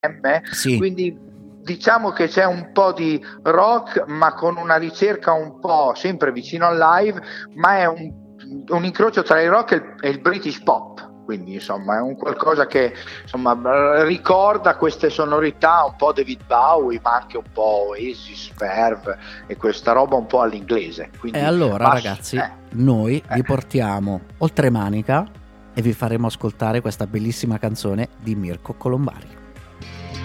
Sì. Quindi diciamo che c'è un po' di rock, ma con una ricerca un po' sempre vicino al live, ma è un incrocio tra il rock e il British pop. Quindi insomma è un qualcosa che insomma ricorda queste sonorità un po' David Bowie, ma anche un po' Oasis, Verve e questa roba un po' all'inglese. Quindi, e allora ragazzi, noi vi portiamo oltre Manica e vi faremo ascoltare questa bellissima canzone di Mirko Colombari.